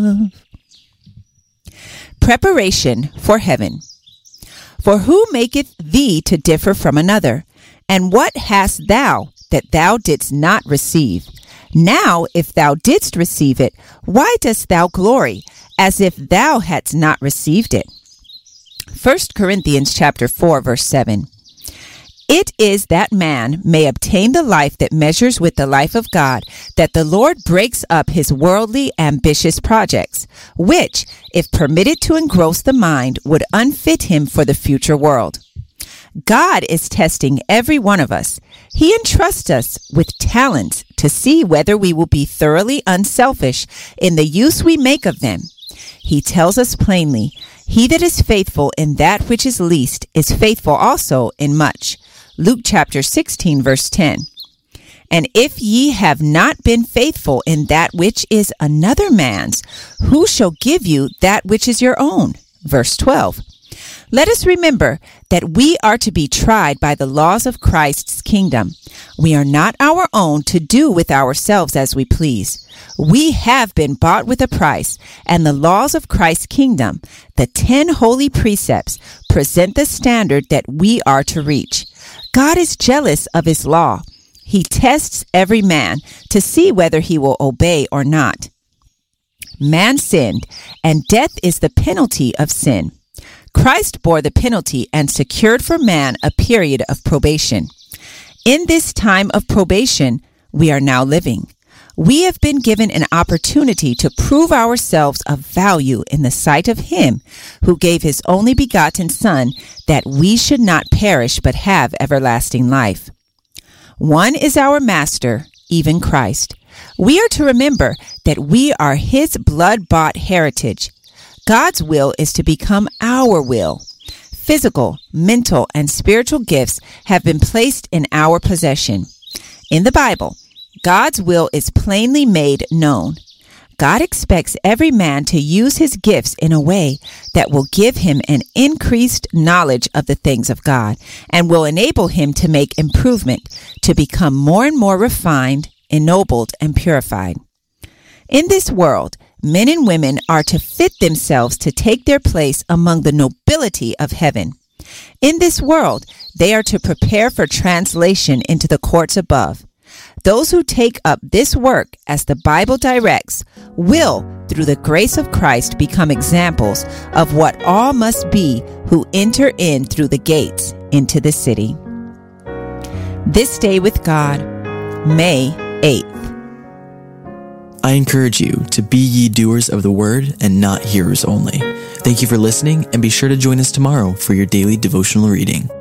Preparation for heaven. For who maketh thee to differ from another? And what hast thou that thou didst not receive? Now, if thou didst receive it, why dost thou glory, as if thou hadst not received it? 1 Corinthians chapter 4, verse 7. It is that man may obtain the life that measures with the life of God, that the Lord breaks up his worldly, ambitious projects, which, if permitted to engross the mind, would unfit him for the future world. God is testing every one of us. He entrusts us with talents to see whether we will be thoroughly unselfish in the use we make of them. He tells us plainly, "He that is faithful in that which is least is faithful also in much." Luke chapter 16, verse 10. And if ye have not been faithful in that which is another man's, who shall give you that which is your own? Verse 12. Let us remember that we are to be tried by the laws of Christ's kingdom. We are not our own to do with ourselves as we please. We have been bought with a price, and the laws of Christ's kingdom, the 10 holy precepts, present the standard that we are to reach. God is jealous of his law. He tests every man to see whether he will obey or not. Man sinned, and death is the penalty of sin. Christ bore the penalty and secured for man a period of probation. In this time of probation, we are now living. We have been given an opportunity to prove ourselves of value in the sight of him who gave his only begotten Son, that we should not perish but have everlasting life. One is our master, even Christ. We are to remember that we are his blood-bought heritage. God's will is to become our will. Physical, mental, and spiritual gifts have been placed in our possession. In the Bible, God's will is plainly made known. God expects every man to use his gifts in a way that will give him an increased knowledge of the things of God and will enable him to make improvement, to become more and more refined, ennobled, and purified. In this world, men and women are to fit themselves to take their place among the nobility of heaven. In this world, they are to prepare for translation into the courts above. Those who take up this work as the Bible directs will, through the grace of Christ, become examples of what all must be who enter in through the gates into the city. This Day with God, May 8th. I encourage you to be ye doers of the word and not hearers only. Thank you for listening, and be sure to join us tomorrow for your daily devotional reading.